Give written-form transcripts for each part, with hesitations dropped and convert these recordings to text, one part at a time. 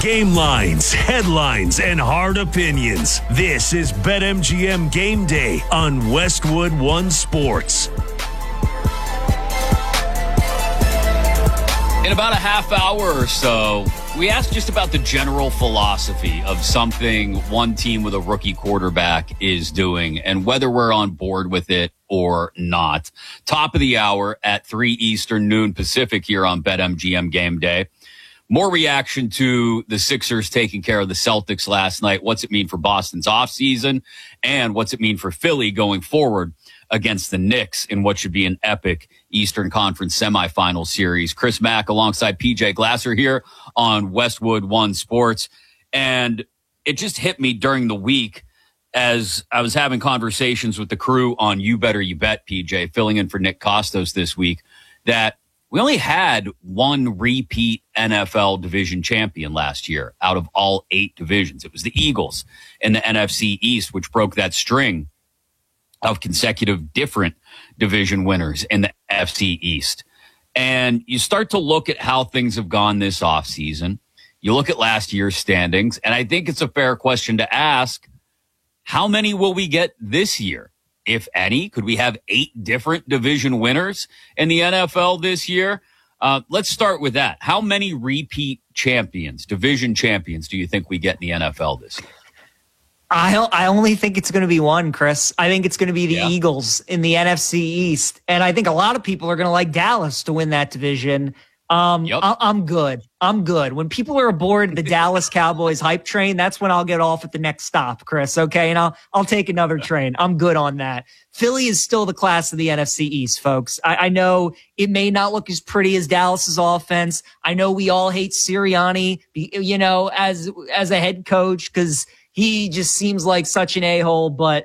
Game lines, headlines, and hard opinions. This is BetMGM Game Day on Westwood One Sports. In about a half hour or so, we asked just about the general philosophy of something one team with a rookie quarterback is doing and whether we're on board with it or not. Top of the hour at 3 Eastern, noon Pacific here on BetMGM Game Day. More reaction to the Sixers taking care of the Celtics last night. What's it mean for Boston's offseason? And what's it mean for Philly going forward against the Knicks in what should be an epic Eastern Conference semifinal series? Chris Mack alongside PJ Glasser here on Westwood One Sports. And it just hit me during the week as I was having conversations with the crew on You Better You Bet, PJ, filling in for Nick Costos this week, that we only had one repeat NFL division champion last year out of all 8 divisions. It was the Eagles in the NFC East, which broke that string of consecutive different division winners in the NFC East. And you start to look at how things have gone this offseason. You look at last year's standings, and I think it's a fair question to ask, how many will we get this year? If any, could we have 8 different division winners in the NFL this year? Let's start with that. How many repeat champions, division champions, do you think we get in the NFL this year? I only think it's going to be one, Chris. I think it's going to be the Eagles in the NFC East. And I think a lot of people are going to like Dallas to win that division. I'm good. When people are aboard the Dallas Cowboys hype train, that's when I'll get off at the next stop, Chris. Okay. And I'll take another train. I'm good on that. Philly is still the class of the NFC East, folks. I know it may not look as pretty as Dallas's offense. I know we all hate Sirianni, as a head coach, because he just seems like such an a-hole. But,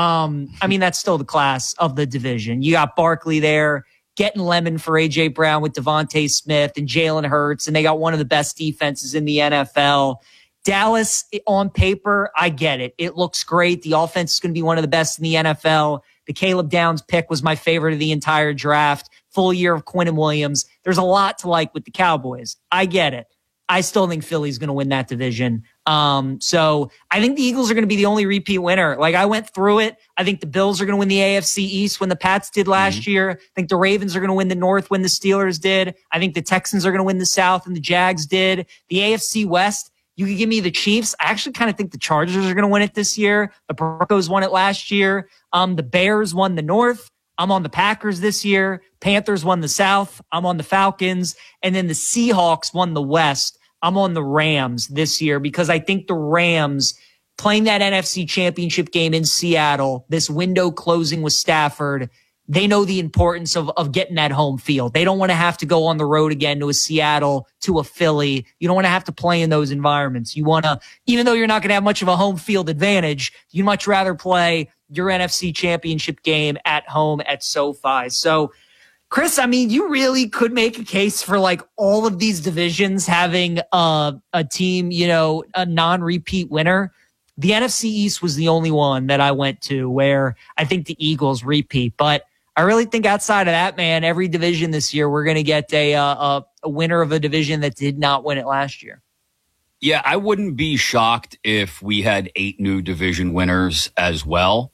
that's still the class of the division. You got Barkley there, getting lemon for A.J. Brown with Devontae Smith and Jalen Hurts, and they got one of the best defenses in the NFL. Dallas, on paper, I get it. It looks great. The offense is going to be one of the best in the NFL. The Caleb Downs pick was my favorite of the entire draft. Full year of Quinnen Williams. There's a lot to like with the Cowboys. I get it. I still think Philly's going to win that division. So I think the Eagles are going to be the only repeat winner. Like, I went through it. I think the Bills are going to win the AFC East when the Pats did last year. I think the Ravens are going to win the North when the Steelers did. I think the Texans are going to win the South and the Jags did. The AFC West, you could give me the Chiefs. I actually kind of think the Chargers are going to win it this year. The Broncos won it last year. The Bears won the North. I'm on the Packers this year. Panthers won the South. I'm on the Falcons. And then the Seahawks won the West. I'm on the Rams this year because I think the Rams playing that NFC Championship game in Seattle, this window closing with Stafford, they know the importance of getting that home field. They don't want to have to go on the road again to a Seattle, to a Philly. You don't want to have to play in those environments. You want to, even though you're not going to have much of a home field advantage, you'd much rather play your NFC Championship game at home at SoFi. So, Chris, you really could make a case for like all of these divisions having a team, a non-repeat winner. The NFC East was the only one that I went to where I think the Eagles repeat. But I really think outside of that, man, every division this year, we're going to get a winner of a division that did not win it last year. Yeah, I wouldn't be shocked if we had 8 new division winners as well.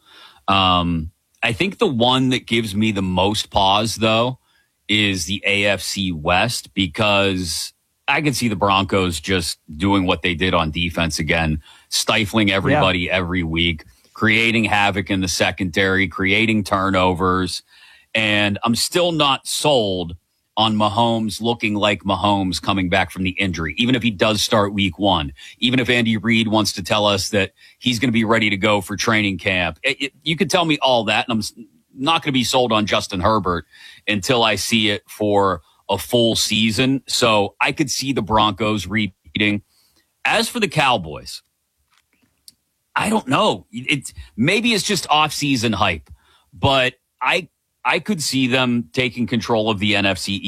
I think the one that gives me the most pause, though, is the AFC West, because I could see the Broncos just doing what they did on defense again, stifling everybody every week, creating havoc in the secondary, creating turnovers. And I'm still not sold on Mahomes looking like Mahomes coming back from the injury, even if he does start week 1, even if Andy Reid wants to tell us that he's going to be ready to go for training camp. You could tell me all that, and I'm not going to be sold on Justin Herbert until I see it for a full season. So I could see the Broncos repeating. As for the Cowboys, I don't know. Maybe it's just off-season hype, but I could see them taking control of the NFC